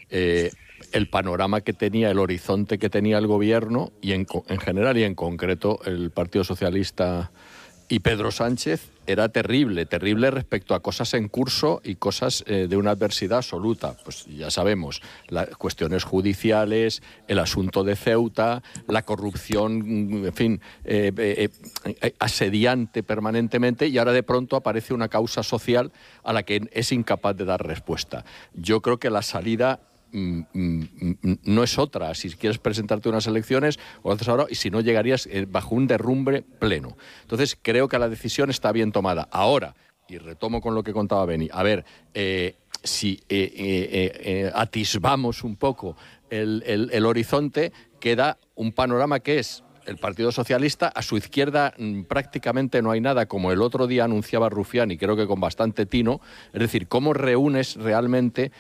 el panorama que tenía, el horizonte que tenía el gobierno, y en general y en concreto el Partido Socialista y Pedro Sánchez, era terrible respecto a cosas en curso y cosas de una adversidad absoluta. Pues ya sabemos, las cuestiones judiciales, el asunto de Ceuta, la corrupción, en fin, asediante permanentemente, y ahora de pronto aparece una causa social a la que es incapaz de dar respuesta. Yo creo que la salida no es otra. Si quieres presentarte unas elecciones, o lo haces ahora, y si no, llegarías bajo un derrumbe pleno. Entonces, creo que la decisión está bien tomada. Ahora, y retomo con lo que contaba Beni, a ver, si atisbamos un poco el horizonte, queda un panorama que es el Partido Socialista. A su izquierda prácticamente no hay nada, como el otro día anunciaba Rufián, y creo que con bastante tino. Es decir, ¿cómo reúnes realmente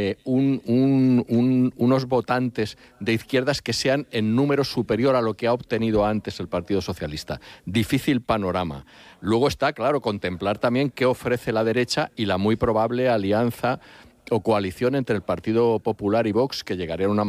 unos votantes de izquierdas que sean en número superior a lo que ha obtenido antes el Partido Socialista? Difícil panorama. Luego está, claro, contemplar también qué ofrece la derecha y la muy probable alianza o coalición entre el Partido Popular y Vox, que llegaría a una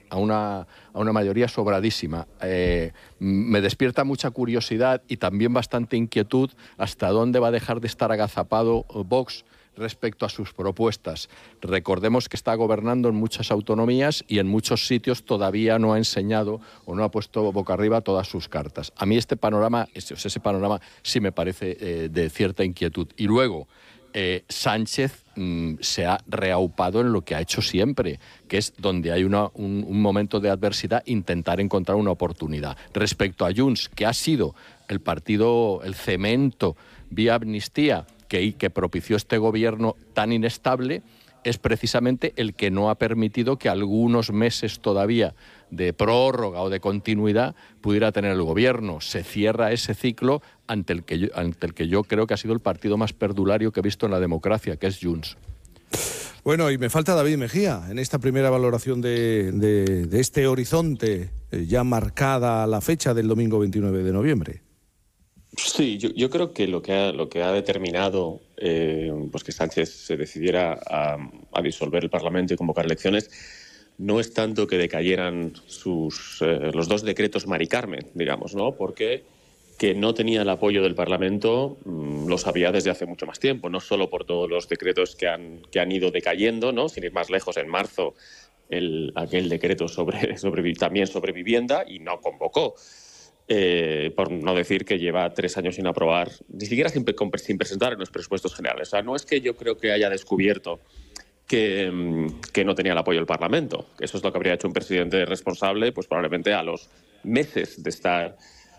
mayoría sobradísima. Me despierta mucha curiosidad y también bastante inquietud hasta dónde va a dejar de estar agazapado Vox respecto a sus propuestas. Recordemos que está gobernando en muchas autonomías y en muchos sitios todavía no ha enseñado o no ha puesto boca arriba todas sus cartas. A mí ese panorama sí me parece de cierta inquietud. Y luego, Sánchez se ha reaupado en lo que ha hecho siempre, que es donde hay un momento de adversidad, intentar encontrar una oportunidad. Respecto a Junts, que ha sido el partido, el cemento vía amnistía que propició este gobierno tan inestable, es precisamente el que no ha permitido que algunos meses todavía de prórroga o de continuidad pudiera tener el gobierno. Se cierra ese ciclo ante el que yo creo que ha sido el partido más perdulario que he visto en la democracia, que es Junts. Bueno, y me falta David Mejía en esta primera valoración de este horizonte, ya marcada la fecha del domingo 29 de noviembre. Sí, yo creo que lo que ha determinado pues que Sánchez se decidiera a disolver el Parlamento y convocar elecciones no es tanto que decayeran los dos decretos Mari Carmen, digamos, ¿no? Porque que no tenía el apoyo del Parlamento lo sabía desde hace mucho más tiempo, no solo por todos los decretos que han ido decayendo, ¿no? Sin ir más lejos, en marzo aquel decreto también sobre vivienda, y no convocó. Por no decir que lleva 3 años sin aprobar, ni siquiera sin presentar en los presupuestos generales. O sea, no es que yo creo que haya descubierto que no tenía el apoyo del Parlamento. Eso es lo que habría hecho un presidente responsable, pues probablemente a los meses de estar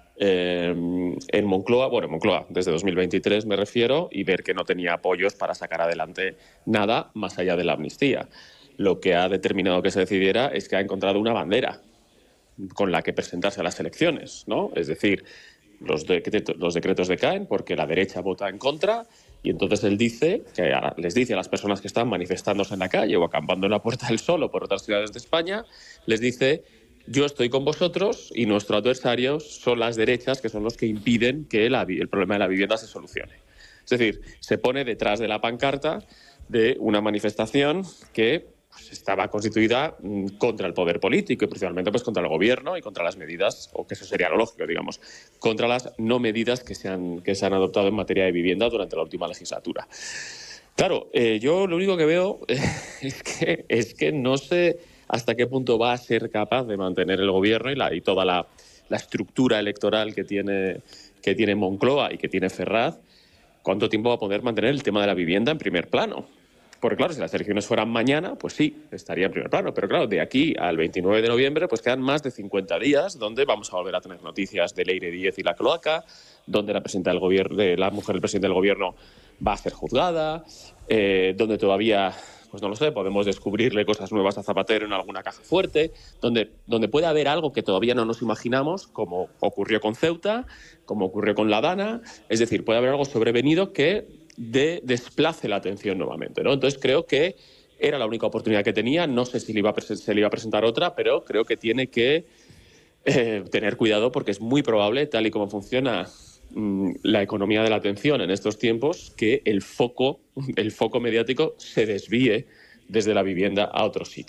en Moncloa, desde 2023 me refiero, y ver que no tenía apoyos para sacar adelante nada más allá de la amnistía. Lo que ha determinado que se decidiera es que ha encontrado una bandera con la que presentarse a las elecciones, ¿no? Es decir, los decretos decaen porque la derecha vota en contra, y entonces él les dice a las personas que están manifestándose en la calle o acampando en la Puerta del Sol o por otras ciudades de España, les dice: yo estoy con vosotros y nuestro adversario son las derechas, que son los que impiden que el problema de la vivienda se solucione. Es decir, se pone detrás de la pancarta de una manifestación que estaba constituida contra el poder político y principalmente pues contra el gobierno y contra las medidas, o que eso sería lo lógico, digamos, contra las no medidas que se han adoptado en materia de vivienda durante la última legislatura. Claro, yo lo único que veo es que no sé hasta qué punto va a ser capaz de mantener el gobierno y toda la estructura electoral que tiene Moncloa y que tiene Ferraz, cuánto tiempo va a poder mantener el tema de la vivienda en primer plano. Porque claro, si las elecciones fueran mañana, pues sí, estaría en primer plano. Pero claro, de aquí al 29 de noviembre pues quedan más de 50 días donde vamos a volver a tener noticias de Leire Díez y la cloaca, donde la mujer del presidente del gobierno va a ser juzgada, donde todavía, pues no lo sé, podemos descubrirle cosas nuevas a Zapatero en alguna caja fuerte, donde puede haber algo que todavía no nos imaginamos, como ocurrió con Ceuta, como ocurrió con La Dana. Es decir, puede haber algo sobrevenido que desplace la atención nuevamente, ¿no? Entonces creo que era la única oportunidad que tenía. No sé si se le iba a presentar otra, pero creo que tiene que tener cuidado, porque es muy probable, tal y como funciona la economía de la atención en estos tiempos, que el foco mediático se desvíe desde la vivienda a otro sitio.